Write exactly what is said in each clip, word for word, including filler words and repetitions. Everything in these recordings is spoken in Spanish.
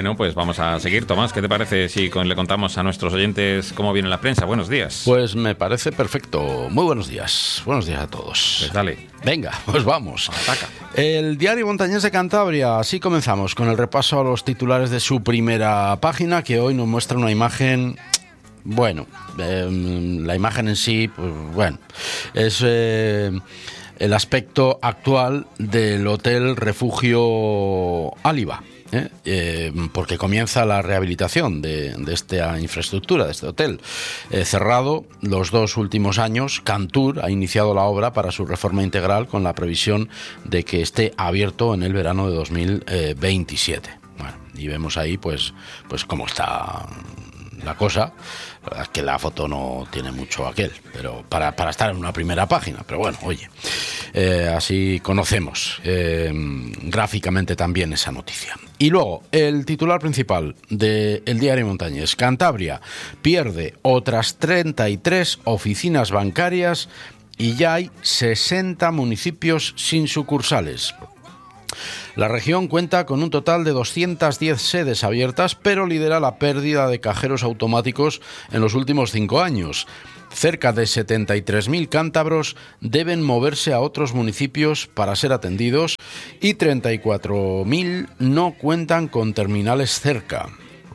Bueno, pues vamos a seguir. Tomás, ¿qué te parece si con, le contamos a nuestros oyentes cómo viene la prensa? Buenos días. Pues me parece perfecto. Muy buenos días. Buenos días a todos. Pues dale. Venga, pues vamos. Ataca. El Diario Montañés de Cantabria. Así comenzamos con el repaso a los titulares de su primera página, que hoy nos muestra una imagen... Bueno, eh, la imagen en sí, pues bueno, es eh, el aspecto actual del Hotel Refugio Áliva, ¿eh? Eh, porque comienza la rehabilitación de, de esta infraestructura, de este hotel. Eh, cerrado los dos últimos años, Cantur ha iniciado la obra para su reforma integral con la previsión de que esté abierto en el verano de dos mil veintisiete. Bueno, y vemos ahí pues, pues cómo está la cosa. La verdad es que la foto no tiene mucho aquel, pero para, para estar en una primera página. Pero bueno, oye, eh, así conocemos eh, gráficamente también esa noticia. Y luego, el titular principal del Diario Montañés. Cantabria pierde otras treinta y tres oficinas bancarias y ya hay sesenta municipios sin sucursales. La región cuenta con un total de doscientas diez sedes abiertas, pero lidera la pérdida de cajeros automáticos en los últimos cinco años. Cerca de setenta y tres mil cántabros deben moverse a otros municipios para ser atendidos y treinta y cuatro mil no cuentan con terminales cerca.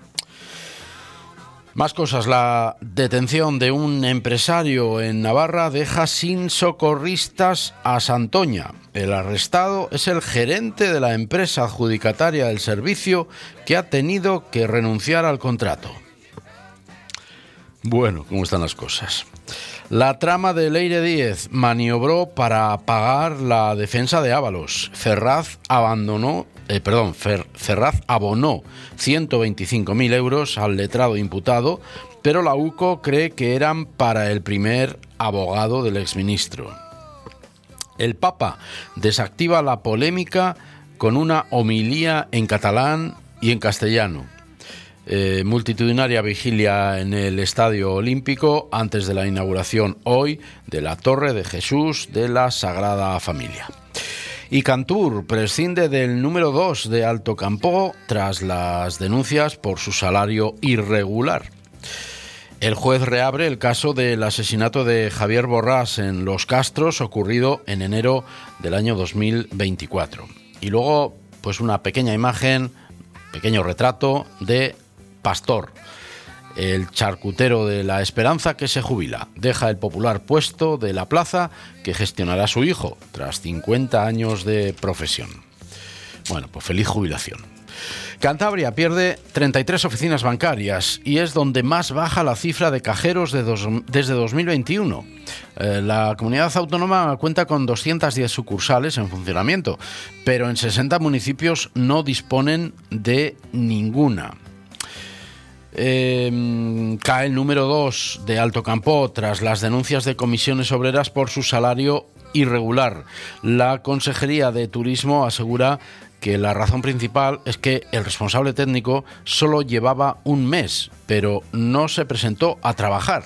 Más cosas. La detención de un empresario en Navarra deja sin socorristas a Santoña. El arrestado es el gerente de la empresa adjudicataria del servicio que ha tenido que renunciar al contrato. Bueno, ¿cómo están las cosas? La trama de Leire Díez maniobró para pagar la defensa de Ábalos. Ferraz abandonó, eh, perdón, Fer, Ferraz abonó ciento veinticinco mil euros al letrado imputado, pero la U C O cree que eran para el primer abogado del exministro. El Papa desactiva la polémica con una homilía en catalán y en castellano. Eh, multitudinaria vigilia en el Estadio Olímpico antes de la inauguración hoy de la Torre de Jesús de la Sagrada Familia. Y Cantur prescinde del número dos de Alto Campó tras las denuncias por su salario irregular. El juez reabre el caso del asesinato de Javier Borrás en Los Castros, ocurrido en enero del año dos mil veinticuatro. Y luego, pues una pequeña imagen, pequeño retrato de Pastor, el charcutero de La Esperanza que se jubila. Deja el popular puesto de la plaza que gestionará su hijo tras cincuenta años de profesión. Bueno, pues feliz jubilación. Cantabria pierde treinta y tres oficinas bancarias y es donde más baja la cifra de cajeros de dos, desde dos mil veintiuno. Eh, la comunidad autónoma cuenta con doscientas diez sucursales en funcionamiento, pero en sesenta municipios no disponen de ninguna. Eh, cae el número dos de Alto Campó tras las denuncias de comisiones obreras por su salario irregular. La Consejería de Turismo asegura que la razón principal es que el responsable técnico solo llevaba un mes, pero no se presentó a trabajar.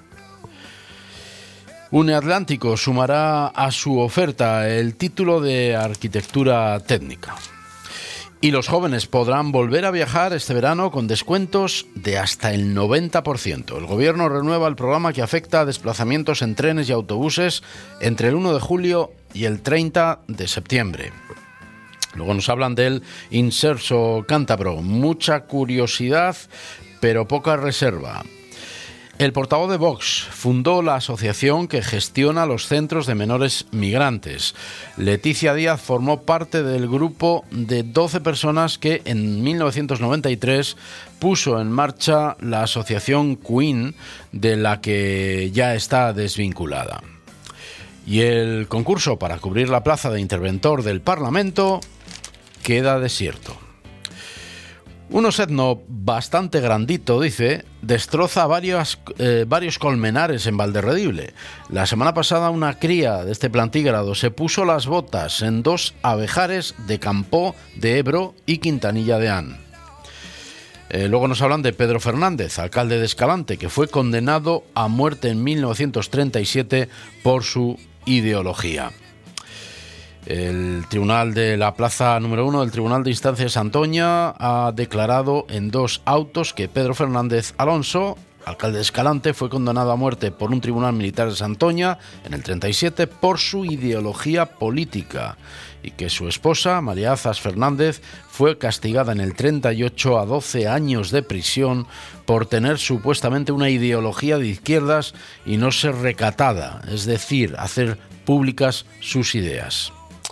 UNEAtlántico sumará a su oferta el título de arquitectura técnica. Y los jóvenes podrán volver a viajar este verano con descuentos de hasta el noventa por ciento. El gobierno renueva el programa que afecta a desplazamientos en trenes y autobuses entre el uno de julio y el treinta de septiembre. Luego nos hablan del Inserso Cántabro. Mucha curiosidad, pero poca reserva. El portavoz de Vox fundó la asociación que gestiona los centros de menores migrantes. Leticia Díaz formó parte del grupo de doce personas que en mil novecientos noventa y tres puso en marcha la asociación Queen, de la que ya está desvinculada. Y el concurso para cubrir la plaza de interventor del Parlamento queda desierto. Un osetno bastante grandito, dice, destroza varios, eh, varios colmenares en Valderredible. La semana pasada una cría de este plantígrado se puso las botas en dos abejares de Campó de Ebro y Quintanilla de An. Eh, luego nos hablan de Pedro Fernández, alcalde de Escalante, que fue condenado a muerte en mil novecientos treinta y siete por su ideología. El Tribunal de la Plaza número uno del Tribunal de Instancia de Santoña ha declarado en dos autos que Pedro Fernández Alonso, alcalde de Escalante, fue condenado a muerte por un tribunal militar de Santoña en el treinta y siete por su ideología política, y que su esposa, María Azas Fernández, fue castigada en el treinta y ocho a doce años de prisión por tener supuestamente una ideología de izquierdas y no ser recatada, es decir, hacer públicas sus ideas.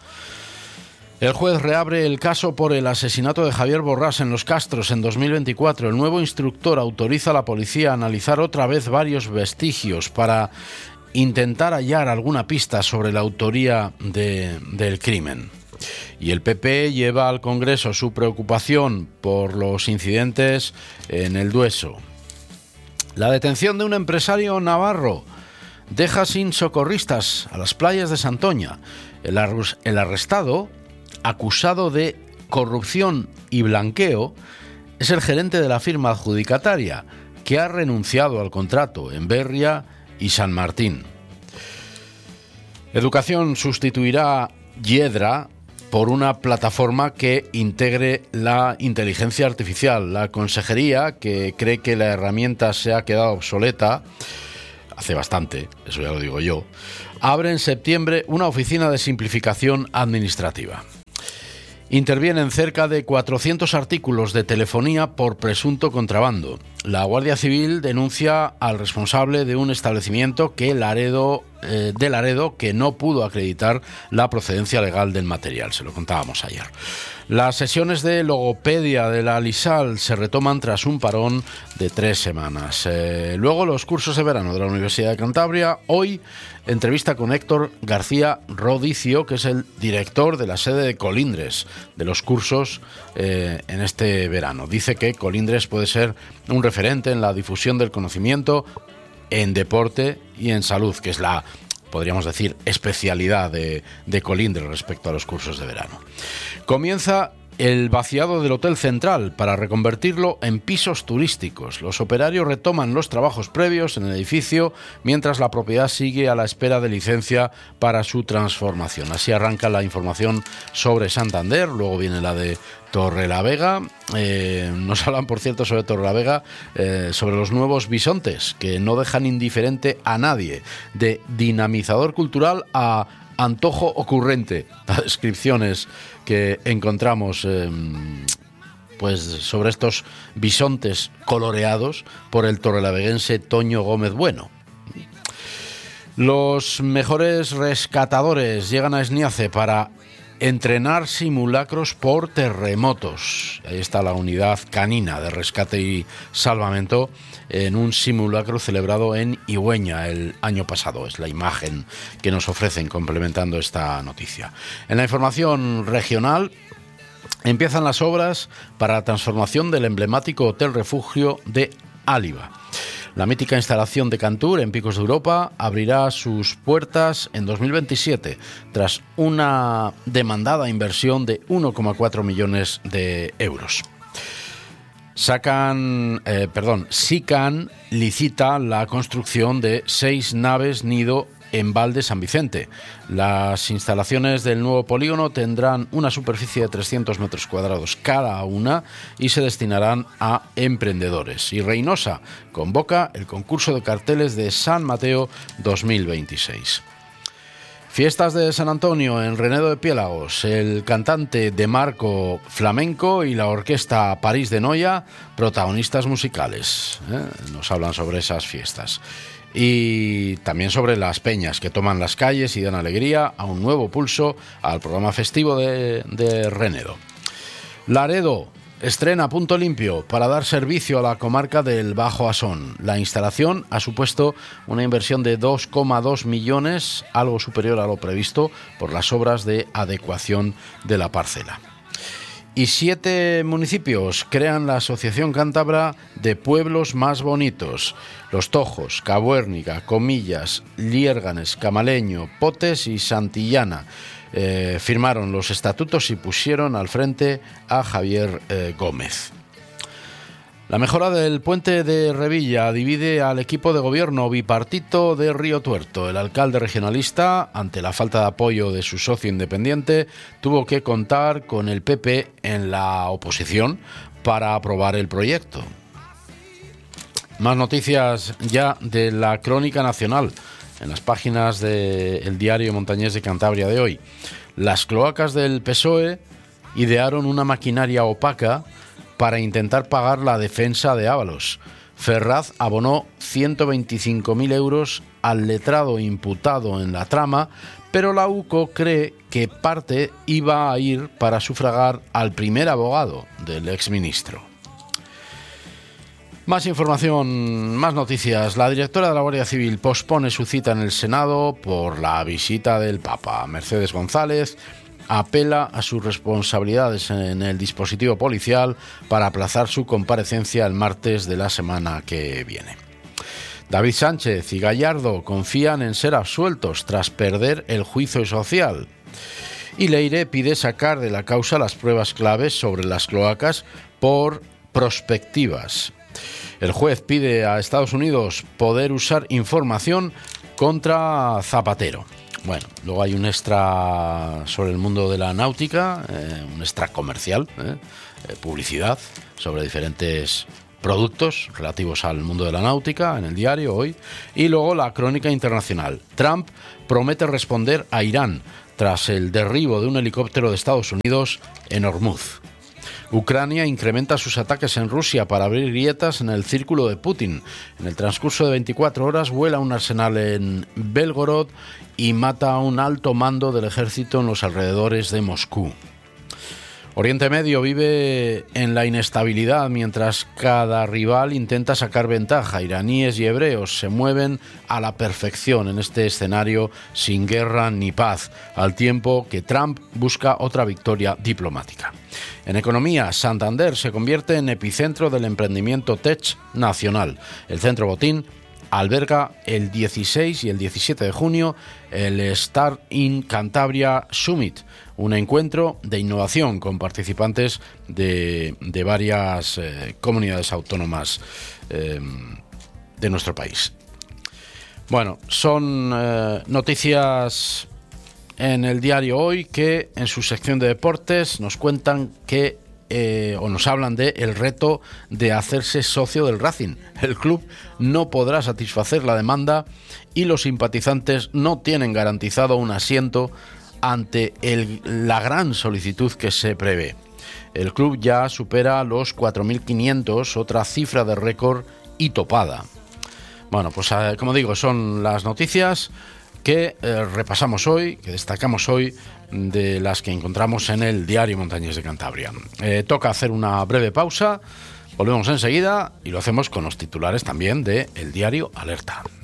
El juez reabre el caso por el asesinato de Javier Borrás en Los Castros en dos mil veinticuatro. El nuevo instructor autoriza a la policía a analizar otra vez varios vestigios para intentar hallar alguna pista sobre la autoría de, del crimen. Y el P P lleva al Congreso su preocupación por los incidentes en el Dueso. La detención de un empresario navarro deja sin socorristas a las playas de Santoña. El, arru- el arrestado, acusado de corrupción y blanqueo, es el gerente de la firma adjudicataria, que ha renunciado al contrato en Berria y San Martín. Educación sustituirá Hiedra por una plataforma que integre la inteligencia artificial. La consejería, que cree que la herramienta se ha quedado obsoleta, hace bastante, eso ya lo digo yo, abre en septiembre una oficina de simplificación administrativa. Intervienen cerca de cuatrocientos artículos de telefonía por presunto contrabando. La Guardia Civil denuncia al responsable de un establecimiento que Laredo, eh, de Laredo que no pudo acreditar la procedencia legal del material. Se lo contábamos ayer. Las sesiones de logopedia de la Lisal se retoman tras un parón de tres semanas. Eh, luego los cursos de verano de la Universidad de Cantabria. Hoy entrevista con Héctor García Rodicio, que es el director de la sede de Colindres, de los cursos eh, en este verano. Dice que Colindres puede ser un referente en la difusión del conocimiento en deporte y en salud, que es la, podríamos decir, especialidad de, de Colindres respecto a los cursos de verano. Comienza el vaciado del Hotel Central para reconvertirlo en pisos turísticos. Los operarios retoman los trabajos previos en el edificio mientras la propiedad sigue a la espera de licencia para su transformación. Así arranca la información sobre Santander, luego viene la de Torrelavega. Eh, nos hablan, por cierto, sobre Torrelavega, eh, sobre los nuevos bisontes, que no dejan indiferente a nadie. De dinamizador cultural a antojo ocurrente. Las descripciones que encontramos eh, pues sobre estos bisontes coloreados por el torrelaveguense Toño Gómez Bueno. Los mejores rescatadores llegan a Esniace para entrenar simulacros por terremotos. Ahí está la unidad canina de rescate y salvamento en un simulacro celebrado en Igüeña el año pasado. Es la imagen que nos ofrecen complementando esta noticia. En la información regional, empiezan las obras para la transformación del emblemático Hotel Refugio de Áliva. La mítica instalación de Cantur en Picos de Europa abrirá sus puertas en dos mil veintisiete tras una demandada inversión de uno coma cuatro millones de euros. Sacan, eh, perdón, SICAN licita la construcción de seis naves nido en Val de San Vicente. Las instalaciones del nuevo polígono tendrán una superficie de trescientos metros cuadrados cada una y se destinarán a emprendedores. Y Reynosa convoca el concurso de carteles de San Mateo dos mil veintiséis. Fiestas de San Antonio en Renedo de Piélagos. El cantante de marco flamenco y la orquesta París de Noia, protagonistas musicales. ¿eh? Nos hablan sobre esas fiestas. Y también sobre las peñas que toman las calles y dan alegría a un nuevo pulso al programa festivo de, de Renedo. Laredo estrena Punto Limpio para dar servicio a la comarca del Bajo Asón. La instalación ha supuesto una inversión de dos coma dos millones, algo superior a lo previsto por las obras de adecuación de la parcela. Y siete municipios crean la Asociación Cántabra de Pueblos Más Bonitos. Los Tojos, Cabuérniga, Comillas, Liérganes, Camaleño, Potes y Santillana eh, firmaron los estatutos y pusieron al frente a Javier eh, Gómez. La mejora del puente de Revilla divide al equipo de gobierno bipartito de Río Tuerto. El alcalde regionalista, ante la falta de apoyo de su socio independiente, tuvo que contar con el P P en la oposición para aprobar el proyecto. Más noticias ya de la Crónica Nacional en las páginas del diario Montañés de Cantabria de hoy. Las cloacas del P S O E idearon una maquinaria opaca para intentar pagar la defensa de Ábalos. Ferraz abonó ciento veinticinco mil euros al letrado imputado en la trama, pero la U C O cree que parte iba a ir para sufragar al primer abogado del exministro. Más información, más noticias. La directora de la Guardia Civil pospone su cita en el Senado por la visita del Papa. Mercedes González apela a sus responsabilidades en el dispositivo policial para aplazar su comparecencia el martes de la semana que viene. David Sánchez y Gallardo confían en ser absueltos tras perder el juicio social. Y Leire pide sacar de la causa las pruebas claves sobre las cloacas por prospectivas. El juez pide a Estados Unidos poder usar información contra Zapatero. Bueno, luego hay un extra sobre el mundo de la náutica, eh, un extra comercial, eh, eh, publicidad sobre diferentes productos relativos al mundo de la náutica en el diario hoy. Y luego la crónica internacional. Trump promete responder a Irán tras el derribo de un helicóptero de Estados Unidos en Hormuz. Ucrania incrementa sus ataques en Rusia para abrir grietas en el círculo de Putin. En el transcurso de veinticuatro horas vuela un arsenal en Belgorod y mata a un alto mando del ejército en los alrededores de Moscú. Oriente Medio vive en la inestabilidad mientras cada rival intenta sacar ventaja. Iraníes y hebreos se mueven a la perfección en este escenario sin guerra ni paz, al tiempo que Trump busca otra victoria diplomática. En economía, Santander se convierte en epicentro del emprendimiento tech nacional. El Centro Botín alberga el dieciséis y el diecisiete de junio el Start in Cantabria Summit, un encuentro de innovación con participantes de, de varias eh, comunidades autónomas eh, de nuestro país. Bueno, son eh, noticias en el diario Hoy que en su sección de deportes nos cuentan que Eh, o nos hablan de el reto de hacerse socio del Racing. El club no podrá satisfacer la demanda y los simpatizantes no tienen garantizado un asiento ante el, la gran solicitud que se prevé. El club ya supera los cuatro mil quinientos, otra cifra de récord y topada. Bueno, pues eh, como digo, son las noticias que eh, repasamos hoy, que destacamos hoy, de las que encontramos en el diario Montañés de Cantabria. Eh, toca hacer una breve pausa, volvemos enseguida y lo hacemos con los titulares también de El Diario Alerta.